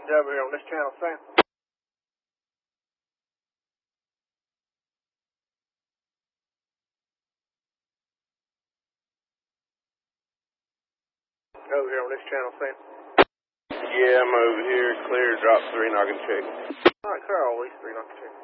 Over here on this channel, Sam. Over here on this channel, Sam. Yeah, I'm over here. Clear, drop 3, and I can check. Alright, clear all these 3, and I can check.